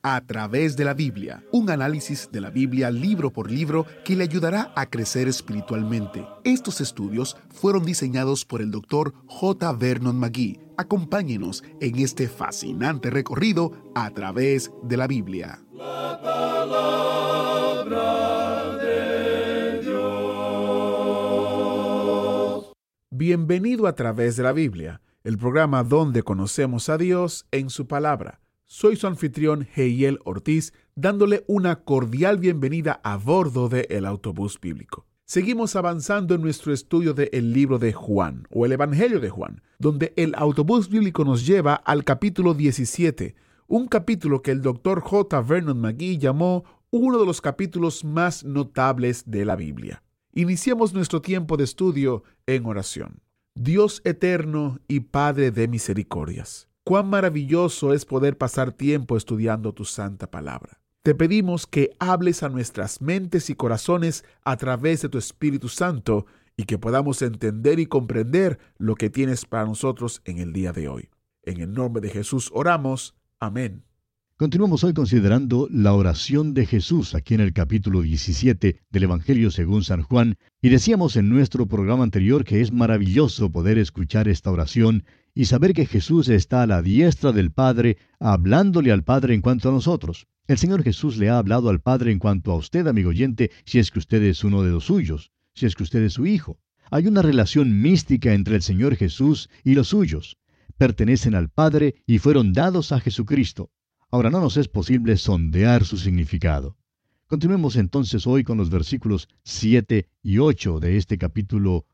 A través de la Biblia, un análisis de la Biblia libro por libro que le ayudará a crecer espiritualmente. Estos estudios fueron diseñados por el Dr. J. Vernon McGee. Acompáñenos en este fascinante recorrido a través de la Biblia. La palabra de Dios. Bienvenido a través de la Biblia, el programa donde conocemos a Dios en su palabra. Soy su anfitrión, Heiel Ortiz, dándole una cordial bienvenida a bordo de El Autobús Bíblico. Seguimos avanzando en nuestro estudio del libro de Juan, o el Evangelio de Juan, donde el Autobús Bíblico nos lleva al capítulo 17, un capítulo que el Dr. J. Vernon McGee llamó uno de los capítulos más notables de la Biblia. Iniciemos nuestro tiempo de estudio en oración. Dios eterno y Padre de misericordias, cuán maravilloso es poder pasar tiempo estudiando tu santa palabra. Te pedimos que hables a nuestras mentes y corazones a través de tu Espíritu Santo y que podamos entender y comprender lo que tienes para nosotros en el día de hoy. En el nombre de Jesús oramos. Amén. Continuamos hoy considerando la oración de Jesús aquí en el capítulo 17 del Evangelio según San Juan, y decíamos en nuestro programa anterior que es maravilloso poder escuchar esta oración y saber que Jesús está a la diestra del Padre, hablándole al Padre en cuanto a nosotros. El Señor Jesús le ha hablado al Padre en cuanto a usted, amigo oyente, si es que usted es uno de los suyos, si es que usted es su hijo. Hay una relación mística entre el Señor Jesús y los suyos. Pertenecen al Padre y fueron dados a Jesucristo. Ahora no nos es posible sondear su significado. Continuemos entonces hoy con los versículos 7 y 8 de este capítulo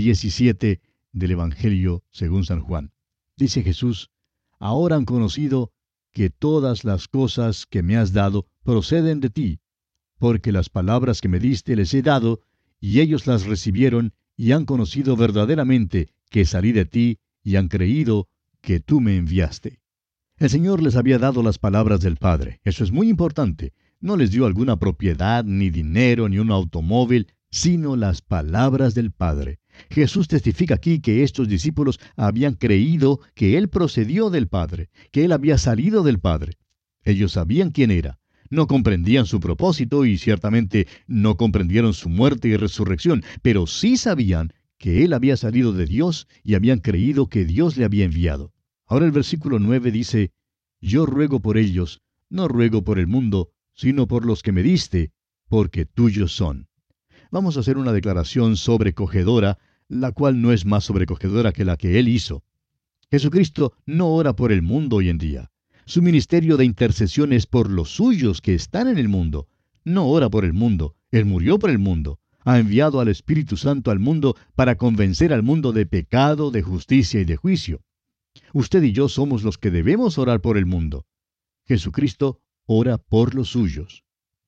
17 del Evangelio según San Juan. Dice Jesús: ahora han conocido que todas las cosas que me has dado proceden de ti, porque las palabras que me diste les he dado, y ellos las recibieron y han conocido verdaderamente que salí de ti, y han creído que tú me enviaste. El Señor les había dado las palabras del Padre. Eso es muy importante. No les dio alguna propiedad, ni dinero, ni un automóvil, sino las palabras del Padre. Jesús testifica aquí que estos discípulos habían creído que Él procedió del Padre, que Él había salido del Padre. Ellos sabían quién era. No comprendían su propósito y ciertamente no comprendieron su muerte y resurrección, pero sí sabían que Él había salido de Dios y habían creído que Dios le había enviado. Ahora el versículo 9 dice: yo ruego por ellos, no ruego por el mundo, sino por los que me diste, porque tuyos son. Vamos a hacer una declaración sobrecogedora, la cual no es más sobrecogedora que la que Él hizo. Jesucristo no ora por el mundo hoy en día. Su ministerio de intercesión es por los suyos que están en el mundo. No ora por el mundo. Él murió por el mundo. Ha enviado al Espíritu Santo al mundo para convencer al mundo de pecado, de justicia y de juicio. Usted y yo somos los que debemos orar por el mundo. Jesucristo ora por los suyos.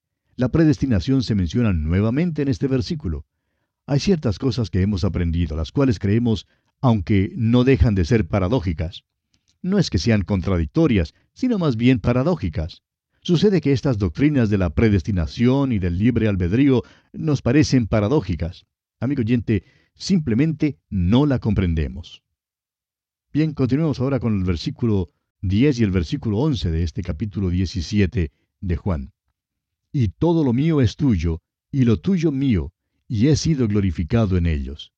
La predestinación se menciona nuevamente en este versículo. Hay ciertas cosas que hemos aprendido, las cuales creemos, aunque no dejan de ser paradójicas. No es que sean contradictorias, sino más bien paradójicas. Sucede que estas doctrinas de la predestinación y del libre albedrío nos parecen paradójicas. Amigo oyente, simplemente no la comprendemos. Bien, continuemos ahora con el versículo 10 y el versículo 11 de este capítulo 17 de Juan. Y todo lo mío es tuyo, y lo tuyo mío, y he sido glorificado en ellos.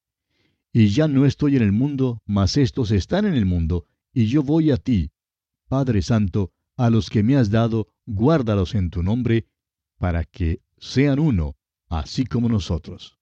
Y ya no estoy en el mundo, mas éstos están en el mundo, y yo voy a ti. Padre Santo, a los que me has dado, guárdalos en tu nombre, para que sean uno, así como nosotros.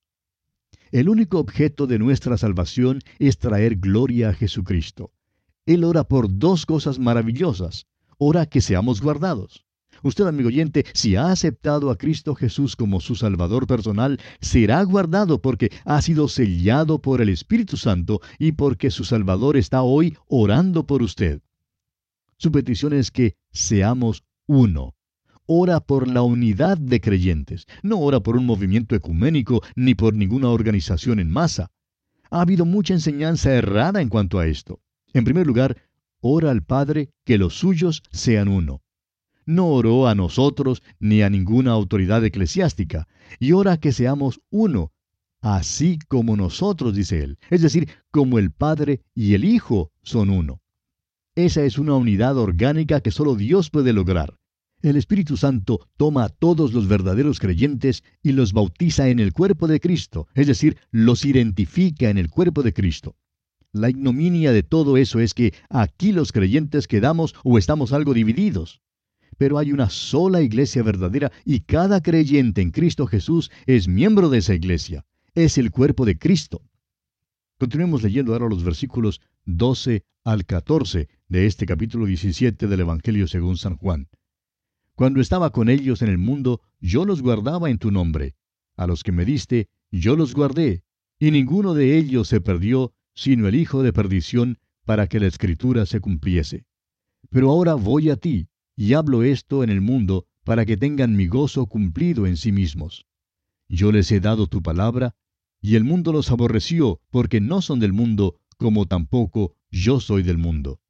El único objeto de nuestra salvación es traer gloria a Jesucristo. Él ora por dos cosas maravillosas. Ora que seamos guardados. Usted, amigo oyente, si ha aceptado a Cristo Jesús como su Salvador personal, será guardado porque ha sido sellado por el Espíritu Santo y porque su Salvador está hoy orando por usted. Su petición es que seamos uno. Ora por la unidad de creyentes. No ora por un movimiento ecuménico ni por ninguna organización en masa. Ha habido mucha enseñanza errada en cuanto a esto. En primer lugar, ora al Padre que los suyos sean uno. No oró a nosotros ni a ninguna autoridad eclesiástica, y ora que seamos uno, así como nosotros, dice él. Es decir, como el Padre y el Hijo son uno. Esa es una unidad orgánica que solo Dios puede lograr. El Espíritu Santo toma a todos los verdaderos creyentes y los bautiza en el cuerpo de Cristo, es decir, los identifica en el cuerpo de Cristo. La ignominia de todo eso es que aquí los creyentes quedamos o estamos algo divididos. Pero hay una sola iglesia verdadera y cada creyente en Cristo Jesús es miembro de esa iglesia. Es el cuerpo de Cristo. Continuemos leyendo ahora los versículos 12 al 14 de este capítulo 17 del Evangelio según San Juan. Cuando estaba con ellos en el mundo, yo los guardaba en tu nombre. A los que me diste, yo los guardé, y ninguno de ellos se perdió, sino el hijo de perdición, para que la Escritura se cumpliese. Pero ahora voy a ti, y hablo esto en el mundo, para que tengan mi gozo cumplido en sí mismos. Yo les he dado tu palabra, y el mundo los aborreció, porque no son del mundo, como tampoco yo soy del mundo.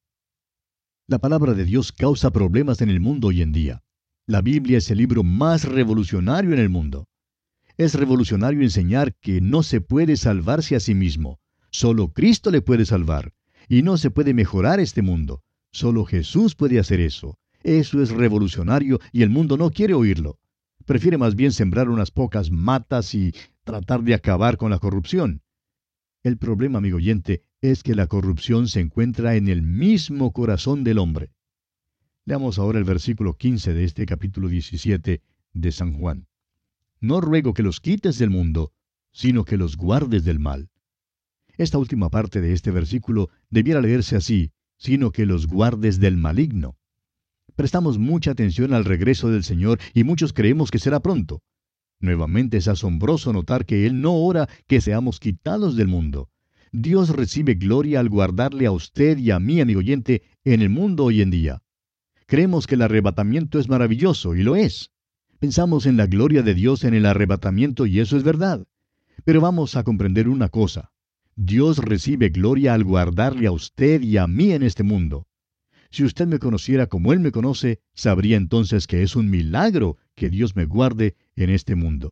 La palabra de Dios causa problemas en el mundo hoy en día. La Biblia es el libro más revolucionario en el mundo. Es revolucionario enseñar que no se puede salvarse a sí mismo. Solo Cristo le puede salvar. Y no se puede mejorar este mundo. Solo Jesús puede hacer eso. Eso es revolucionario y el mundo no quiere oírlo. Prefiere más bien sembrar unas pocas matas y tratar de acabar con la corrupción. El problema, amigo oyente, es que la corrupción se encuentra en el mismo corazón del hombre. Leamos ahora el versículo 15 de este capítulo 17 de San Juan. No ruego que los quites del mundo, sino que los guardes del mal. Esta última parte de este versículo debiera leerse así, sino que los guardes del maligno. Prestamos mucha atención al regreso del Señor y muchos creemos que será pronto. Nuevamente es asombroso notar que Él no ora que seamos quitados del mundo. Dios recibe gloria al guardarle a usted y a mí, amigo oyente, en el mundo hoy en día. Creemos que el arrebatamiento es maravilloso, y lo es. Pensamos en la gloria de Dios en el arrebatamiento, y eso es verdad. Pero vamos a comprender una cosa. Dios recibe gloria al guardarle a usted y a mí en este mundo. Si usted me conociera como Él me conoce, sabría entonces que es un milagro que Dios me guarde en este mundo.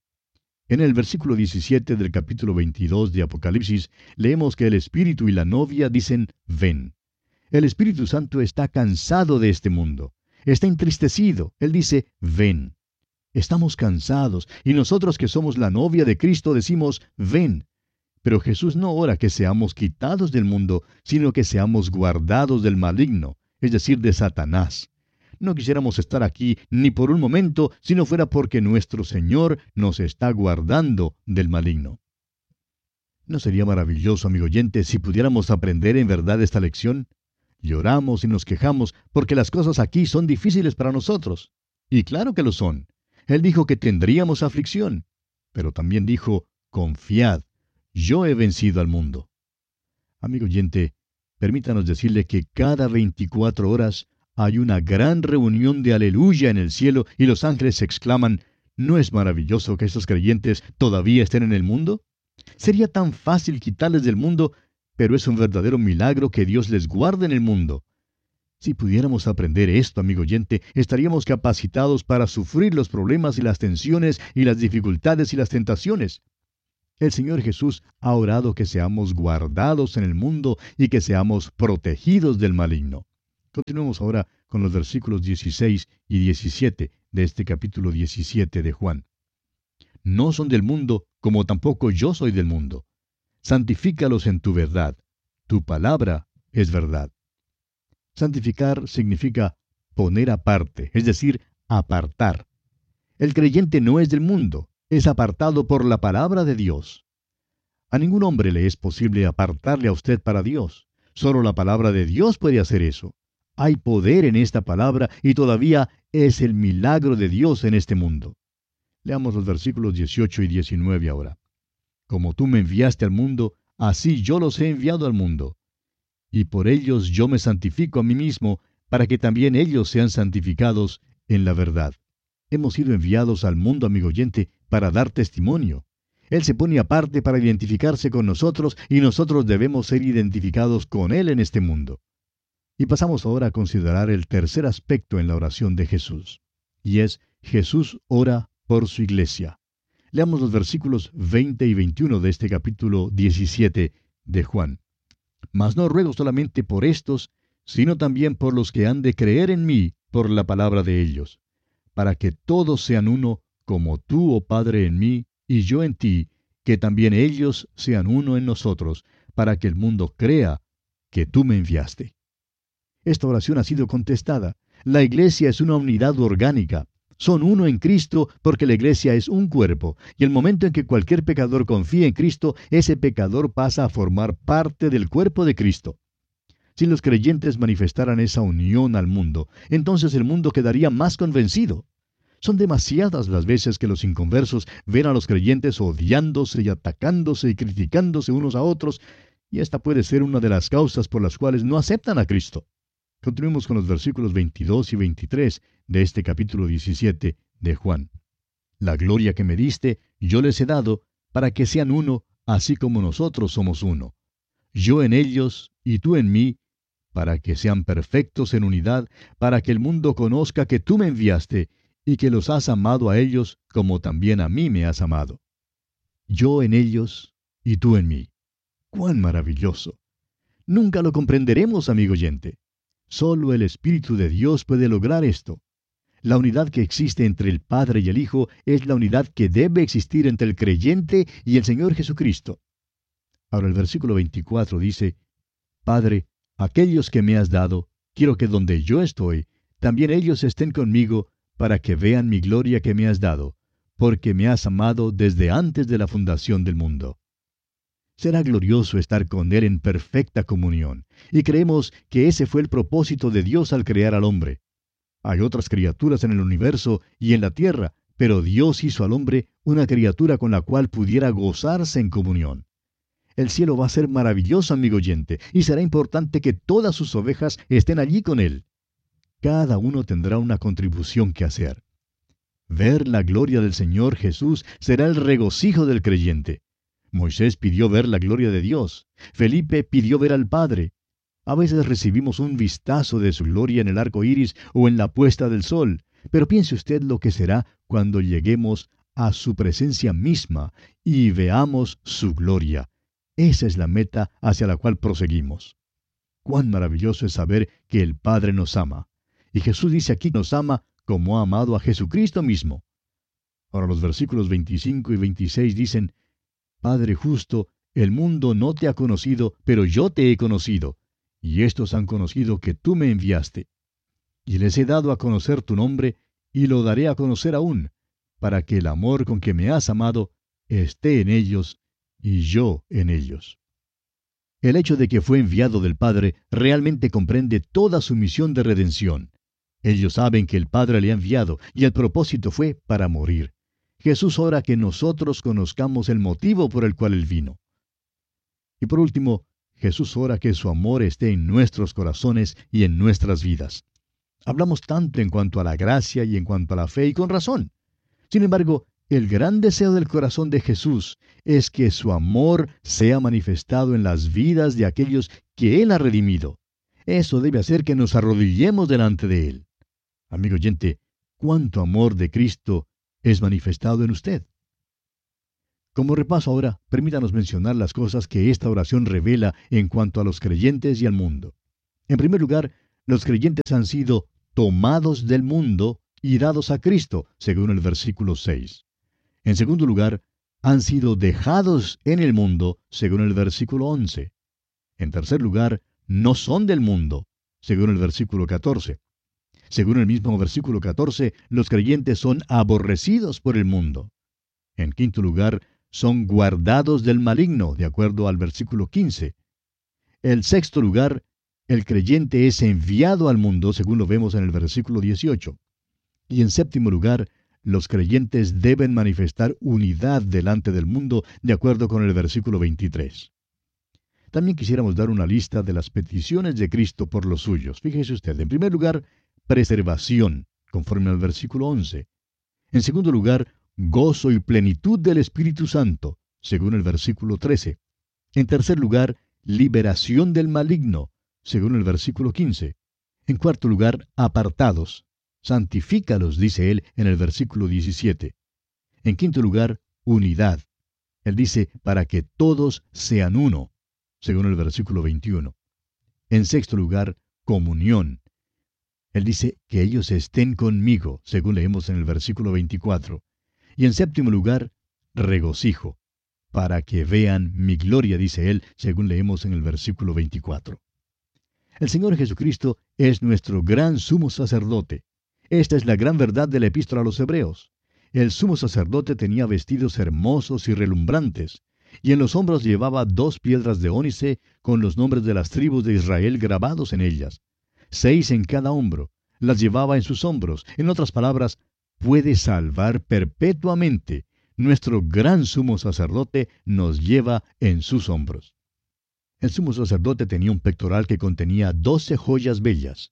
En el versículo 17 del capítulo 22 de Apocalipsis, leemos que el Espíritu y la novia dicen, ven. El Espíritu Santo está cansado de este mundo. Está entristecido. Él dice, ven. Estamos cansados, y nosotros que somos la novia de Cristo decimos, ven. Pero Jesús no ora que seamos quitados del mundo, sino que seamos guardados del maligno, es decir, de Satanás. No quisiéramos estar aquí ni por un momento, si no fuera porque nuestro Señor nos está guardando del maligno. ¿No sería maravilloso, amigo oyente, si pudiéramos aprender en verdad esta lección? Lloramos y nos quejamos porque las cosas aquí son difíciles para nosotros. Y claro que lo son. Él dijo que tendríamos aflicción. Pero también dijo, confiad, yo he vencido al mundo. Amigo oyente, permítanos decirle que cada 24 horas hay una gran reunión de aleluya en el cielo y los ángeles exclaman, ¿no es maravilloso que estos creyentes todavía estén en el mundo? Sería tan fácil quitarles del mundo, pero es un verdadero milagro que Dios les guarde en el mundo. Si pudiéramos aprender esto, amigo oyente, estaríamos capacitados para sufrir los problemas y las tensiones y las dificultades y las tentaciones. El Señor Jesús ha orado que seamos guardados en el mundo y que seamos protegidos del maligno. Continuemos ahora con los versículos 16 y 17 de este capítulo 17 de Juan. No son del mundo, como tampoco yo soy del mundo. Santifícalos en tu verdad. Tu palabra es verdad. Santificar significa poner aparte, es decir, apartar. El creyente no es del mundo, es apartado por la palabra de Dios. A ningún hombre le es posible apartarle a usted para Dios. Solo la palabra de Dios puede hacer eso. Hay poder en esta palabra y todavía es el milagro de Dios en este mundo. Leamos los versículos 18 y 19 ahora. Como tú me enviaste al mundo, así yo los he enviado al mundo. Y por ellos yo me santifico a mí mismo, para que también ellos sean santificados en la verdad. Hemos sido enviados al mundo, amigo oyente, para dar testimonio. Él se pone aparte para identificarse con nosotros y nosotros debemos ser identificados con Él en este mundo. Y pasamos ahora a considerar el tercer aspecto en la oración de Jesús. Y es, Jesús ora por su iglesia. Leamos los versículos 20 y 21 de este capítulo 17 de Juan. Mas no ruego solamente por estos, sino también por los que han de creer en mí, por la palabra de ellos, para que todos sean uno, como tú, oh Padre, en mí, y yo en ti, que también ellos sean uno en nosotros, para que el mundo crea que tú me enviaste. Esta oración ha sido contestada. La iglesia es una unidad orgánica. Son uno en Cristo porque la iglesia es un cuerpo, y el momento en que cualquier pecador confía en Cristo, ese pecador pasa a formar parte del cuerpo de Cristo. Si los creyentes manifestaran esa unión al mundo, entonces el mundo quedaría más convencido. Son demasiadas las veces que los inconversos ven a los creyentes odiándose y atacándose y criticándose unos a otros, y esta puede ser una de las causas por las cuales no aceptan a Cristo. Continuemos con los versículos 22 y 23 de este capítulo 17 de Juan. La gloria que me diste, yo les he dado, para que sean uno, así como nosotros somos uno. Yo en ellos y tú en mí, para que sean perfectos en unidad, para que el mundo conozca que tú me enviaste, y que los has amado a ellos, como también a mí me has amado. Yo en ellos y tú en mí. ¡Cuán maravilloso! Nunca lo comprenderemos, amigo oyente. Solo el Espíritu de Dios puede lograr esto. La unidad que existe entre el Padre y el Hijo es la unidad que debe existir entre el creyente y el Señor Jesucristo. Ahora el versículo 24 dice, Padre, aquellos que me has dado, quiero que donde yo estoy, también ellos estén conmigo, para que vean mi gloria que me has dado, porque me has amado desde antes de la fundación del mundo. Será glorioso estar con Él en perfecta comunión, y creemos que ese fue el propósito de Dios al crear al hombre. Hay otras criaturas en el universo y en la tierra, pero Dios hizo al hombre una criatura con la cual pudiera gozarse en comunión. El cielo va a ser maravilloso, amigo oyente, y será importante que todas sus ovejas estén allí con Él. Cada uno tendrá una contribución que hacer. Ver la gloria del Señor Jesús será el regocijo del creyente. Moisés pidió ver la gloria de Dios. Felipe pidió ver al Padre. A veces recibimos un vistazo de su gloria en el arco iris o en la puesta del sol, pero piense usted lo que será cuando lleguemos a su presencia misma y veamos su gloria. Esa es la meta hacia la cual proseguimos. Cuán maravilloso es saber que el Padre nos ama. Y Jesús dice aquí que nos ama como ha amado a Jesucristo mismo. Ahora los versículos 25 y 26 dicen, Padre justo, el mundo no te ha conocido, pero yo te he conocido, y estos han conocido que tú me enviaste. Y les he dado a conocer tu nombre, y lo daré a conocer aún, para que el amor con que me has amado esté en ellos, y yo en ellos. El hecho de que fue enviado del Padre realmente comprende toda su misión de redención. Ellos saben que el Padre le ha enviado, y el propósito fue para morir. Jesús ora que nosotros conozcamos el motivo por el cual Él vino. Y por último, Jesús ora que su amor esté en nuestros corazones y en nuestras vidas. Hablamos tanto en cuanto a la gracia y en cuanto a la fe, y con razón. Sin embargo, el gran deseo del corazón de Jesús es que su amor sea manifestado en las vidas de aquellos que Él ha redimido. Eso debe hacer que nos arrodillemos delante de Él. Amigo oyente, ¿cuánto amor de Cristo es manifestado en usted? Como repaso ahora, permítanos mencionar las cosas que esta oración revela en cuanto a los creyentes y al mundo. En primer lugar, los creyentes han sido tomados del mundo y dados a Cristo, según el versículo 6. En segundo lugar, han sido dejados en el mundo, según el versículo 11. En tercer lugar, no son del mundo, según el versículo 14. Según el mismo versículo 14, los creyentes son aborrecidos por el mundo. En quinto lugar, son guardados del maligno, de acuerdo al versículo 15. En sexto lugar, el creyente es enviado al mundo, según lo vemos en el versículo 18. Y en séptimo lugar, los creyentes deben manifestar unidad delante del mundo, de acuerdo con el versículo 23. También quisiéramos dar una lista de las peticiones de Cristo por los suyos. Fíjese usted, en primer lugar, preservación, conforme al versículo 11. En segundo lugar, gozo y plenitud del Espíritu Santo, según el versículo 13. En tercer lugar, liberación del maligno, según el versículo 15. En cuarto lugar, apartados. Santifícalos, dice él en el versículo 17. En quinto lugar, unidad. Él dice, para que todos sean uno, según el versículo 21. En sexto lugar, comunión. Él dice que ellos estén conmigo, según leemos en el versículo 24. Y en séptimo lugar, regocijo, para que vean mi gloria, dice él, según leemos en el versículo 24. El Señor Jesucristo es nuestro gran sumo sacerdote. Esta es la gran verdad de la epístola a los Hebreos. El sumo sacerdote tenía vestidos hermosos y relumbrantes, y en los hombros llevaba 2 piedras de ónice con los nombres de las tribus de Israel grabados en ellas. 6 en cada hombro. Las llevaba en sus hombros. En otras palabras, puede salvar perpetuamente. Nuestro gran sumo sacerdote nos lleva en sus hombros. El sumo sacerdote tenía un pectoral que contenía 12 joyas bellas,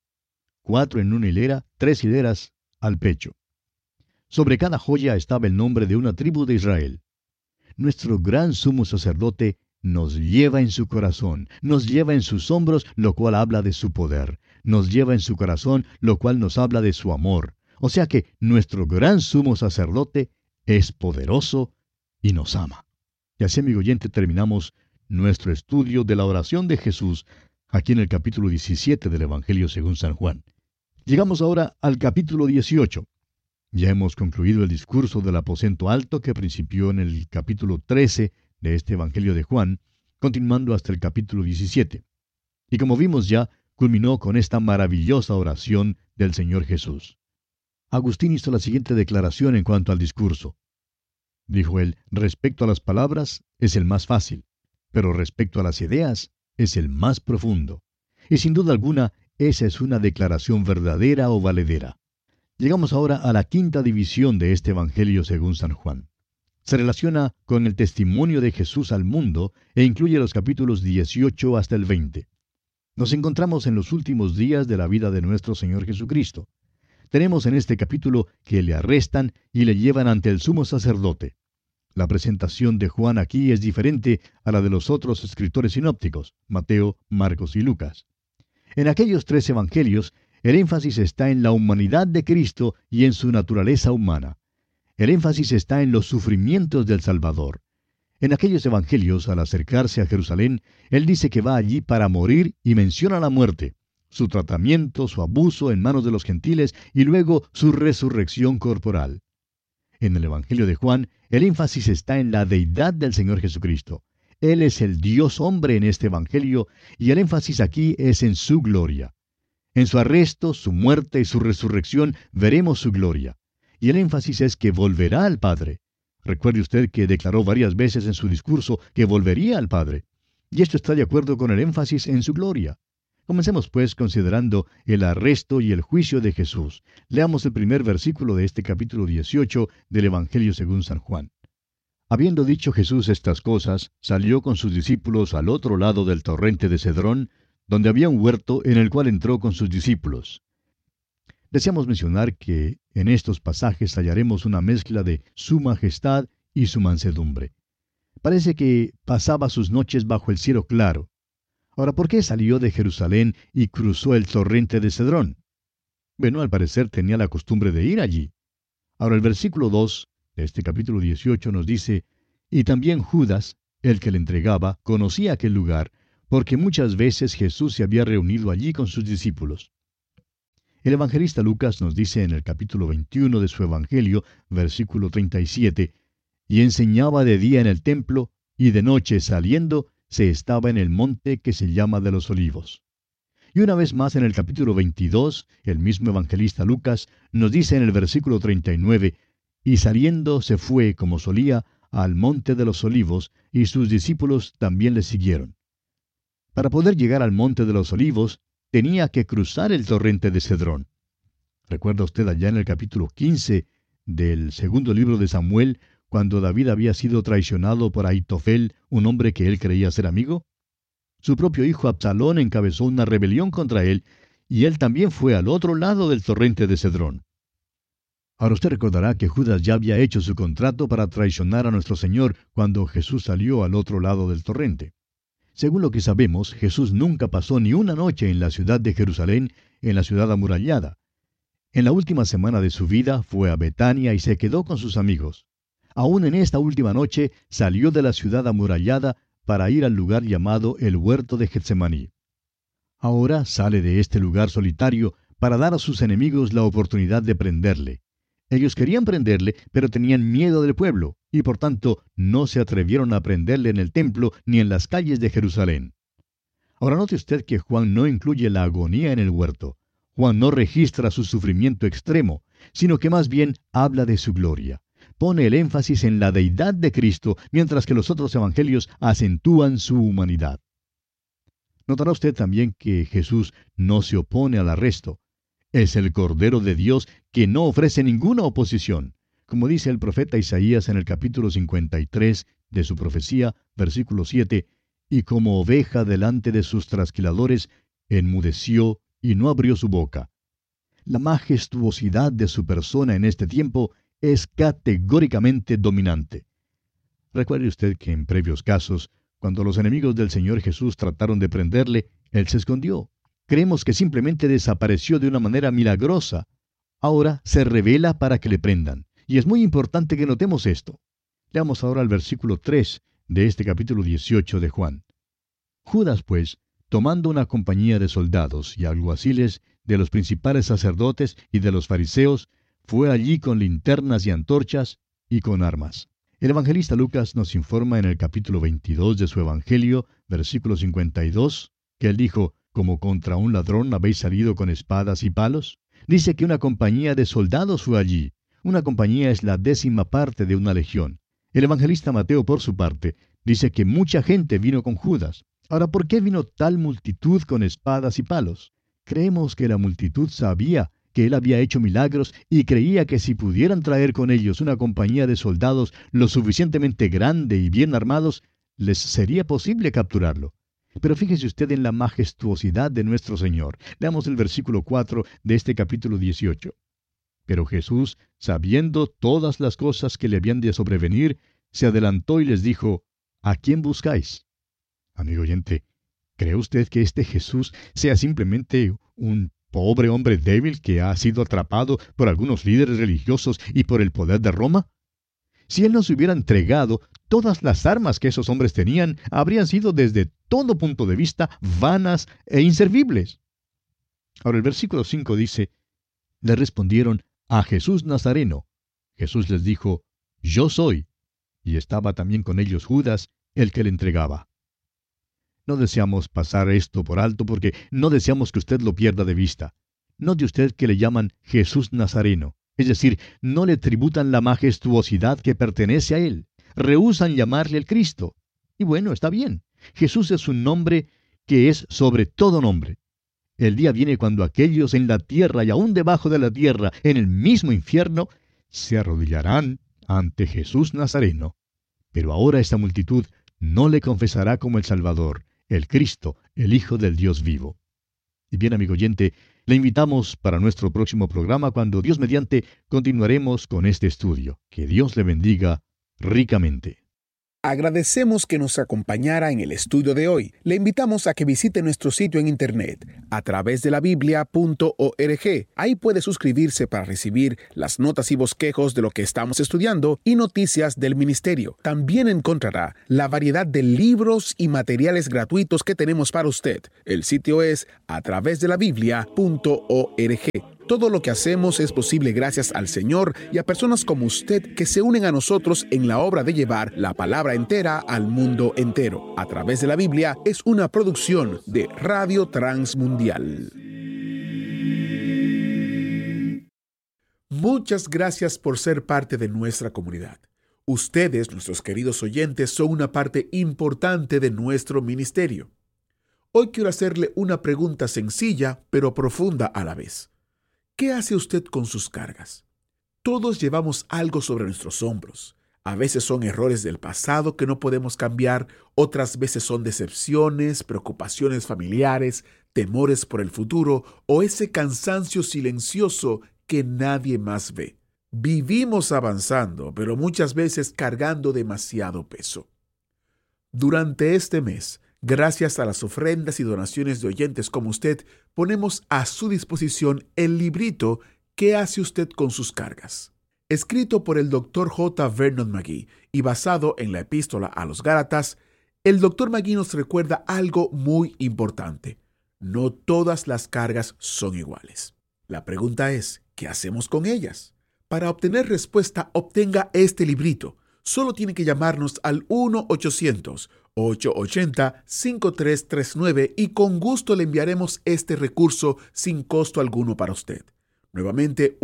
4 en una hilera, 3 hileras al pecho. Sobre cada joya estaba el nombre de una tribu de Israel. Nuestro gran sumo sacerdote nos lleva en su corazón, nos lleva en sus hombros, lo cual habla de su poder, nos lleva en su corazón, lo cual nos habla de su amor. O sea que nuestro gran sumo sacerdote es poderoso y nos ama. Y así, amigo oyente, terminamos nuestro estudio de la oración de Jesús aquí en el capítulo 17 del Evangelio según San Juan. Llegamos ahora al capítulo 18. Ya hemos concluido el discurso del aposento alto que principió en el capítulo 13 de este Evangelio de Juan, continuando hasta el capítulo 17. Y como vimos ya, culminó con esta maravillosa oración del Señor Jesús. Agustín hizo la siguiente declaración en cuanto al discurso. Dijo él, respecto a las palabras es el más fácil, pero respecto a las ideas es el más profundo. Y sin duda alguna, esa es una declaración verdadera o valedera. Llegamos ahora a la quinta división de este Evangelio según San Juan. Se relaciona con el testimonio de Jesús al mundo e incluye los capítulos 18 hasta el 20. Nos encontramos en los últimos días de la vida de nuestro Señor Jesucristo. Tenemos en este capítulo que le arrestan y le llevan ante el sumo sacerdote. La presentación de Juan aquí es diferente a la de los otros escritores sinópticos, Mateo, Marcos y Lucas. En aquellos 3 evangelios, el énfasis está en la humanidad de Cristo y en su naturaleza humana. El énfasis está en los sufrimientos del Salvador. En aquellos evangelios, al acercarse a Jerusalén, Él dice que va allí para morir y menciona la muerte, su tratamiento, su abuso en manos de los gentiles y luego su resurrección corporal. En el Evangelio de Juan, el énfasis está en la deidad del Señor Jesucristo. Él es el Dios hombre en este Evangelio y el énfasis aquí es en su gloria. En su arresto, su muerte y su resurrección veremos su gloria. Y el énfasis es que volverá al Padre. Recuerde usted que declaró varias veces en su discurso que volvería al Padre. Y esto está de acuerdo con el énfasis en su gloria. Comencemos pues considerando el arresto y el juicio de Jesús. Leamos el primer versículo de este capítulo 18 del Evangelio según San Juan. Habiendo dicho Jesús estas cosas, salió con sus discípulos al otro lado del torrente de Cedrón, donde había un huerto en el cual entró con sus discípulos. Deseamos mencionar que en estos pasajes hallaremos una mezcla de su majestad y su mansedumbre. Parece que pasaba sus noches bajo el cielo claro. Ahora, ¿por qué salió de Jerusalén y cruzó el torrente de Cedrón? Bueno, al parecer tenía la costumbre de ir allí. Ahora, el versículo 2 de este capítulo 18 nos dice, y también Judas, el que le entregaba, conocía aquel lugar, porque muchas veces Jesús se había reunido allí con sus discípulos. El evangelista Lucas nos dice en el capítulo 21 de su Evangelio, versículo 37, y enseñaba de día en el templo, y de noche saliendo, se estaba en el monte que se llama de los Olivos. Y una vez más en el capítulo 22, el mismo evangelista Lucas nos dice en el versículo 39, y saliendo se fue, como solía, al monte de los Olivos, y sus discípulos también le siguieron. Para poder llegar al monte de los Olivos, tenía que cruzar el torrente de Cedrón. ¿Recuerda usted allá en el capítulo 15 del segundo libro de Samuel, cuando David había sido traicionado por Ahitofel, un hombre que él creía ser amigo? Su propio hijo Absalón encabezó una rebelión contra él, y él también fue al otro lado del torrente de Cedrón. Ahora usted recordará que Judas ya había hecho su contrato para traicionar a nuestro Señor cuando Jesús salió al otro lado del torrente. Según lo que sabemos, Jesús nunca pasó ni una noche en la ciudad de Jerusalén, en la ciudad amurallada. En la última semana de su vida fue a Betania y se quedó con sus amigos. Aún en esta última noche salió de la ciudad amurallada para ir al lugar llamado el huerto de Getsemaní. Ahora sale de este lugar solitario para dar a sus enemigos la oportunidad de prenderle. Ellos querían prenderle, pero tenían miedo del pueblo, y por tanto no se atrevieron a prenderle en el templo ni en las calles de Jerusalén. Ahora note usted que Juan no incluye la agonía en el huerto. Juan no registra su sufrimiento extremo, sino que más bien habla de su gloria. Pone el énfasis en la deidad de Cristo, mientras que los otros evangelios acentúan su humanidad. Notará usted también que Jesús no se opone al arresto. Es el Cordero de Dios que no ofrece ninguna oposición. Como dice el profeta Isaías en el capítulo 53 de su profecía, versículo 7, y como oveja delante de sus trasquiladores, enmudeció y no abrió su boca. La majestuosidad de su persona en este tiempo es categóricamente dominante. Recuerde usted que en previos casos, cuando los enemigos del Señor Jesús trataron de prenderle, Él se escondió. Creemos que simplemente desapareció de una manera milagrosa. Ahora se revela para que le prendan. Y es muy importante que notemos esto. Leamos ahora el versículo 3 de este capítulo 18 de Juan. Judas, pues, tomando una compañía de soldados y alguaciles de los principales sacerdotes y de los fariseos, fue allí con linternas y antorchas y con armas. El evangelista Lucas nos informa en el capítulo 22 de su evangelio, versículo 52, que él dijo, ¿como contra un ladrón habéis salido con espadas y palos? Dice que una compañía de soldados fue allí. Una compañía es la 10ª parte de una legión. El evangelista Mateo, por su parte, dice que mucha gente vino con Judas. Ahora, ¿por qué vino tal multitud con espadas y palos? Creemos que la multitud sabía que él había hecho milagros y creía que si pudieran traer con ellos una compañía de soldados lo suficientemente grande y bien armados, les sería posible capturarlo. Pero fíjese usted en la majestuosidad de nuestro Señor. Leamos el versículo 4 de este capítulo 18. Pero Jesús, sabiendo todas las cosas que le habían de sobrevenir, se adelantó y les dijo, ¿a quién buscáis? Amigo oyente, ¿cree usted que este Jesús sea simplemente un pobre hombre débil que ha sido atrapado por algunos líderes religiosos y por el poder de Roma? Si él nos hubiera entregado, todas las armas que esos hombres tenían habrían sido desde todo punto de vista vanas e inservibles. Ahora el versículo 5 dice, le respondieron, a Jesús Nazareno. Jesús les dijo, yo soy. Y estaba también con ellos Judas, el que le entregaba. No deseamos pasar esto por alto porque no deseamos que usted lo pierda de vista. Note usted que le llaman Jesús Nazareno. Es decir, no le tributan la majestuosidad que pertenece a él. Rehúsan llamarle el Cristo. Y bueno, está bien. Jesús es un nombre que es sobre todo nombre. El día viene cuando aquellos en la tierra y aún debajo de la tierra, en el mismo infierno, se arrodillarán ante Jesús Nazareno. Pero ahora esta multitud no le confesará como el Salvador, el Cristo, el Hijo del Dios vivo. Y bien, amigo oyente, le invitamos para nuestro próximo programa cuando Dios mediante continuaremos con este estudio. Que Dios le bendiga ricamente. Agradecemos que nos acompañara en el estudio de hoy. Le invitamos a que visite nuestro sitio en internet a través de la biblia.org. Ahí puede suscribirse para recibir las notas y bosquejos de lo que estamos estudiando y noticias del ministerio. También encontrará la variedad de libros y materiales gratuitos que tenemos para usted. El sitio es a través de la biblia.org. Todo lo que hacemos es posible gracias al Señor y a personas como usted que se unen a nosotros en la obra de llevar la palabra entera al mundo entero. A través de la Biblia es una producción de Radio Transmundial. Muchas gracias por ser parte de nuestra comunidad. Ustedes, nuestros queridos oyentes, son una parte importante de nuestro ministerio. Hoy quiero hacerle una pregunta sencilla, pero profunda a la vez. ¿Qué hace usted con sus cargas? Todos llevamos algo sobre nuestros hombros. A veces son errores del pasado que no podemos cambiar, otras veces son decepciones, preocupaciones familiares, temores por el futuro o ese cansancio silencioso que nadie más ve. Vivimos avanzando, pero muchas veces cargando demasiado peso. Durante este mes, gracias a las ofrendas y donaciones de oyentes como usted, ponemos a su disposición el librito ¿Qué hace usted con sus cargas?, escrito por el Dr. J. Vernon McGee y basado en la epístola a los Gálatas. El Dr. McGee nos recuerda algo muy importante. No todas las cargas son iguales. La pregunta es, ¿qué hacemos con ellas? Para obtener respuesta, obtenga este librito. Solo tiene que llamarnos al 1-800-880-5339 y con gusto le enviaremos este recurso sin costo alguno para usted. Nuevamente,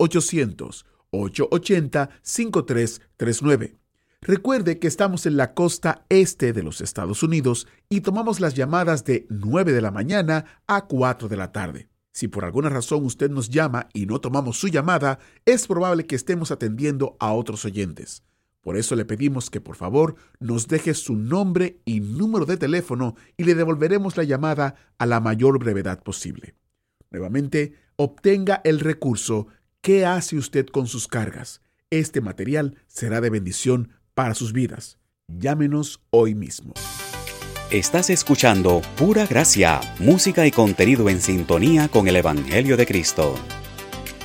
1-800-880-5339. Recuerde que estamos en la costa este de los Estados Unidos y tomamos las llamadas de 9 de la mañana a 4 de la tarde. Si por alguna razón usted nos llama y no tomamos su llamada, es probable que estemos atendiendo a otros oyentes. Por eso le pedimos que por favor nos deje su nombre y número de teléfono y le devolveremos la llamada a la mayor brevedad posible. Nuevamente, obtenga el recurso ¿Qué hace usted con sus cargas? Este material será de bendición para sus vidas. Llámenos hoy mismo. Estás escuchando Pura Gracia, música y contenido en sintonía con el Evangelio de Cristo.